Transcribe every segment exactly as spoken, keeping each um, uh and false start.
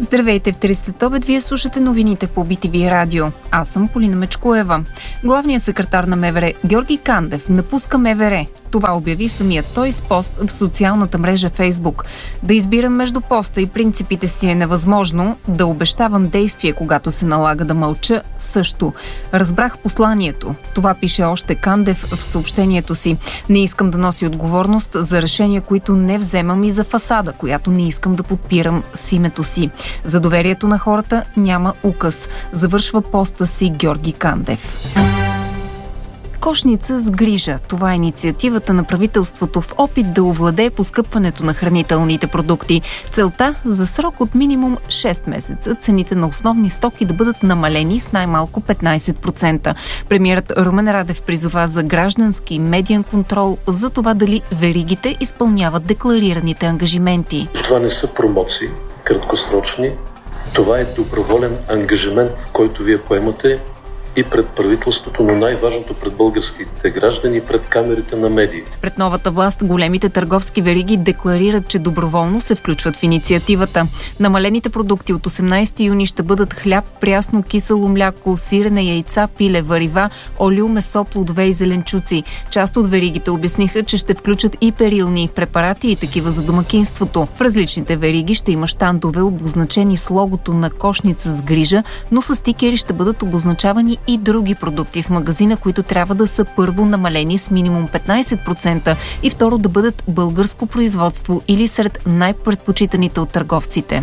Здравейте в три след обед, вие слушате новините по Би Ти Ви радио. Аз съм Полина Мечкоева. Главният секретар на МВР Георги Кандев напуска МВР. Това обяви самият той с пост в социалната мрежа Фейсбук. Да избирам между поста и принципите си е невъзможно, да обещавам действие, когато се налага да мълча също. Разбрах посланието. Това пише още Кандев в съобщението си. Не искам да нося отговорност за решения, които не вземам, и за фасада, която не искам да подпирам с името си. За доверието на хората няма указ. Завършва поста си Георги Кандев. Кошница с грижа. Това е инициативата на правителството в опит да овладее поскъпването на хранителните продукти. Целта – за срок от минимум шест месеца цените на основни стоки да бъдат намалени с най-малко петнайсет процента. Премиерът Румен Радев призова за граждански и медиен контрол за това дали веригите изпълняват декларираните ангажименти. Това не са промоции краткосрочни. Това е доброволен ангажимент, който вие поемате и пред правителството, но най-важното пред българските граждани и пред камерите на медиите. Пред новата власт големите търговски вериги декларират, че доброволно се включват в инициативата. Намалените продукти от осемнайсети юни ще бъдат хляб, прясно кисело мляко, сирене, яйца, пиле, варива, олио, месо, плодове и зеленчуци. Част от веригите обясниха, че ще включат и перилни препарати и такива за домакинството. В различните вериги ще има щандове, обозначени с логото на кошница с грижа, но с стикери ще бъдат обозначавани и други продукти в магазина, които трябва да са първо намалени с минимум петнайсет процента и второ да бъдат българско производство или сред най-предпочитаните от търговците.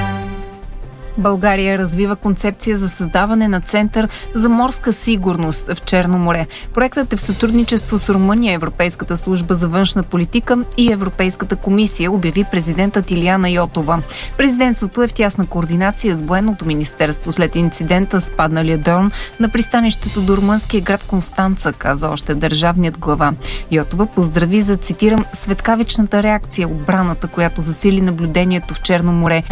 България развива концепция за създаване на център за морска сигурност в Черно море. Проектът е в сътрудничество с Румъния, Европейската служба за външна политика и Европейската комисия, обяви президентът Илияна Йотова. Президентството е в тясна координация с Военното министерство след инцидента с падналия дрон на пристанището до румънския град Констанца, каза още държавният глава. Йотова поздрави за, цитирам, светкавичната реакция отбраната, която засили наблюдението в Черно море.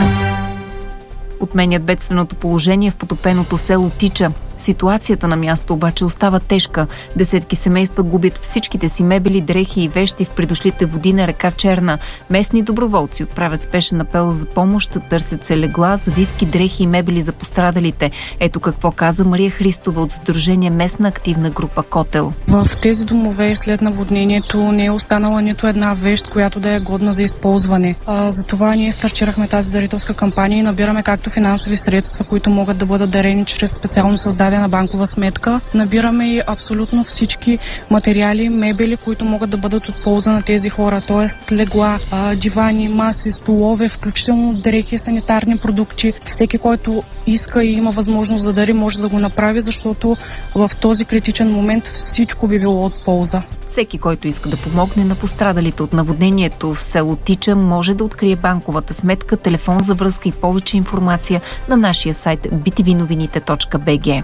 Отменят бедственото положение в потопеното село Тича. Ситуацията на място обаче остава тежка. Десетки семейства губят всичките си мебели, дрехи и вещи в придошлите води на река Черна. Местни доброволци отправят спешен апел за помощ, търсят се легла, завивки, дрехи и мебели за пострадалите. Ето какво каза Мария Христова от Сдружение Местна активна група Котел. В тези домове след наводнението не е останала нито една вещ, която да е годна за използване. А, затова ние стартирахме тази дарителска кампания и набираме както финансови средства, които могат да бъдат дарени чрез специално създадена на банкова сметка. Набираме и абсолютно всички материали, мебели, които могат да бъдат от полза на тези хора, т.е. легла, дивани, маси, столове, включително дрехи, санитарни продукти. Всеки, който иска и има възможност да дари, може да го направи, защото в този критичен момент всичко би било от полза. Всеки, който иска да помогне на пострадалите от наводнението в село Тича, може да открие банковата сметка, телефон за връзка и повече информация на нашия сайт би ти ви новините точка би джи.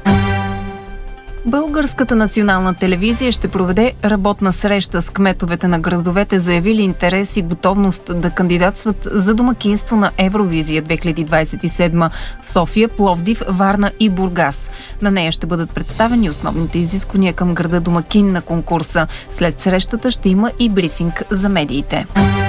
Българската национална телевизия ще проведе работна среща с кметовете на градовете, заявили интерес и готовност да кандидатстват за домакинство на Евровизия две хиляди двайсет и седма в София, Пловдив, Варна и Бургас. На нея ще бъдат представени основните изисквания към града домакин на конкурса. След срещата ще има и брифинг за медиите.